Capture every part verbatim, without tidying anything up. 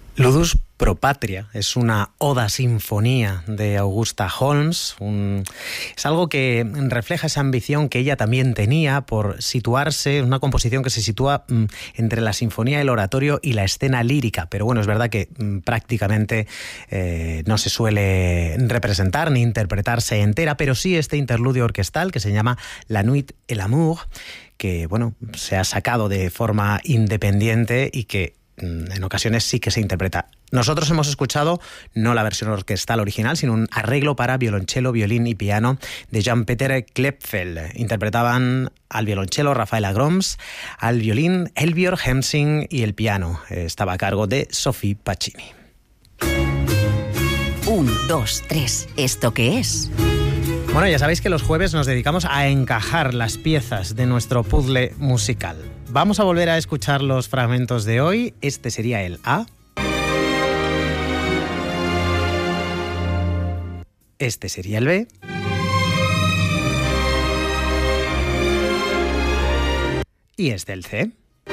Ludus Pro Patria es una oda sinfonía de Augusta Holmes. Un, es algo que refleja esa ambición que ella también tenía por situarse, una composición que se sitúa mm, entre la sinfonía, el oratorio y la escena lírica. Pero bueno, es verdad que mm, prácticamente eh, no se suele representar ni interpretarse entera, pero sí este interludio orquestal que se llama La Nuit et l'amour, que bueno, se ha sacado de forma independiente y que en ocasiones sí que se interpreta. Nosotros hemos escuchado no la versión orquestal original, sino un arreglo para violonchelo, violín y piano de Jan-Peter Klepfel. Interpretaban al violonchelo Rafaela Groms, al violín Elbjörg Hemsing y el piano estaba a cargo de Sophie Pacini. Un, dos, tres. ¿Esto qué es? Bueno, ya sabéis que los jueves nos dedicamos a encajar las piezas de nuestro puzzle musical. Vamos a volver a escuchar los fragmentos de hoy. Este sería el A. Este sería el B. Y este el C.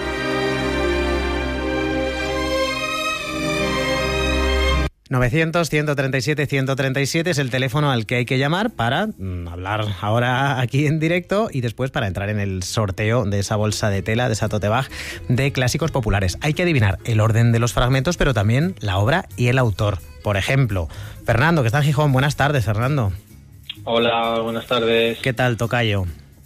novecientos, ciento treinta y siete, ciento treinta y siete es el teléfono al que hay que llamar para mm, hablar ahora aquí en directo y después para entrar en el sorteo de esa bolsa de tela, de esa tote bag de clásicos populares. Hay que adivinar el orden de los fragmentos, pero también la obra y el autor. Por ejemplo, Fernando, que está en Gijón. Buenas tardes, Fernando. Hola, buenas tardes. ¿Qué tal, tocayo?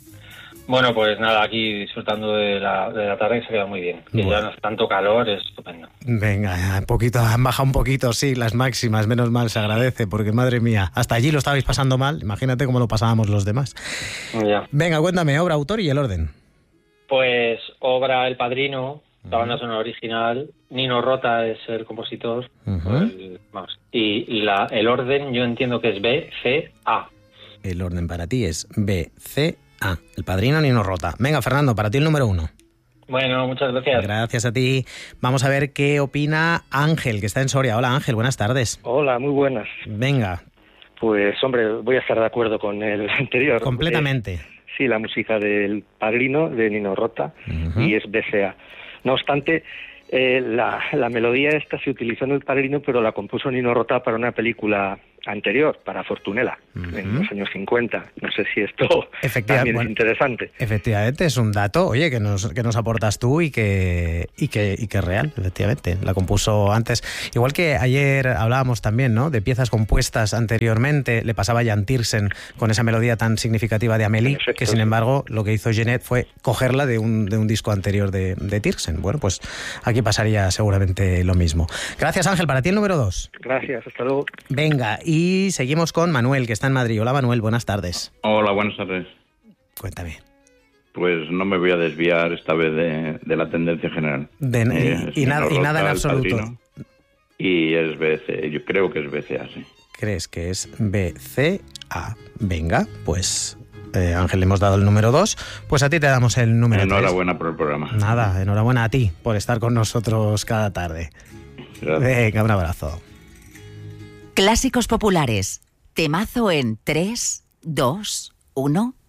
Bueno, pues nada, aquí disfrutando de la, de la tarde, que se queda muy bien. Que bueno. Ya no es tanto calor, es estupendo. Venga, un poquito, han bajado un poquito, sí, las máximas, menos mal, se agradece, porque madre mía, hasta allí lo estabais pasando mal, imagínate cómo lo pasábamos los demás. Ya. Venga, cuéntame, obra, autor y el orden. Pues obra El Padrino, la banda sonora original, Nino Rota es el compositor, Uh-huh. el, vamos, y la, el orden yo entiendo que es B, C, A. El orden para ti es B, C, A. El Padrino, Nino Rota. Venga, Fernando, para ti el número uno. Bueno, muchas gracias. Gracias a ti. Vamos a ver qué opina Ángel, que está en Soria. Hola, Ángel, buenas tardes. Hola, muy buenas. Venga. Pues, hombre, voy a estar de acuerdo con el anterior. Completamente. Eh, sí, la música del Padrino, de Nino Rota, Uh-huh. y es B C A. No obstante, eh, la, la melodía esta se utilizó en el Padrino, pero la compuso Nino Rota para una película anterior, para Fortunella, uh-huh. en los años cincuenta. No sé si esto también bueno, es interesante. Efectivamente, es un dato, oye, que nos, que nos aportas tú y que, y que y que es real, efectivamente. La compuso antes. Igual que ayer hablábamos también, ¿no?, de piezas compuestas anteriormente, le pasaba a Jan Tiersen con esa melodía tan significativa de Amélie, Perfecto, que sin sí. embargo lo que hizo Genet fue cogerla de un, de un disco anterior de, de Tiersen. Bueno, pues aquí pasaría seguramente lo mismo. Gracias, Ángel. Para ti el número dos. Gracias, hasta luego. Venga, y seguimos con Manuel, que está en Madrid. Hola, Manuel, buenas tardes. Hola, buenas tardes. Cuéntame. Pues no me voy a desviar esta vez de, de la tendencia general. De, Eh, y, y, nada, y Rota, nada en El absoluto. Padrino, y es B C, yo creo que es B C A, sí. ¿Crees que es B C A? Venga, pues eh, Ángel, le hemos dado el número dos. Pues a ti te damos el número tres. Enhorabuena por el programa. Nada, enhorabuena a ti por estar con nosotros cada tarde. Gracias. Venga, un abrazo. Clásicos populares. Temazo en tres, dos, uno.